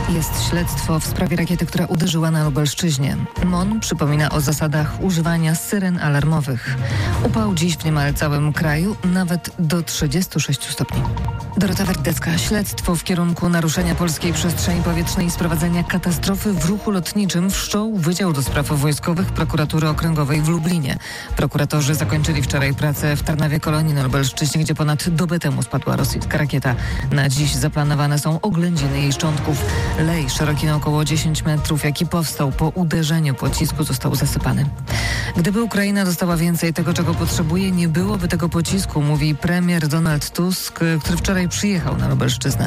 Jest śledztwo w sprawie rakiety, która uderzyła na Lubelszczyźnie. MON przypomina o zasadach używania syren alarmowych. Upał dziś w niemal całym kraju, nawet do 36 stopni. Dorota Werdecka. Śledztwo w kierunku naruszenia polskiej przestrzeni powietrznej i sprowadzenia katastrofy w ruchu lotniczym wszczął Wydział do Spraw Wojskowych Prokuratury Okręgowej w Lublinie. Prokuratorzy zakończyli wczoraj pracę w Tarnawie Kolonii na Lubelszczyźnie, gdzie ponad dobę temu spadła rosyjska rakieta. Na dziś zaplanowane są oględziny jej szczątków. Lej szeroki na około 10 metrów, jaki powstał po uderzeniu pocisku, został zasypany. Gdyby Ukraina dostała więcej tego, czego potrzebuje, nie byłoby tego pocisku, mówi premier Donald Tusk, który wczoraj przyjechał na Lubelszczyznę.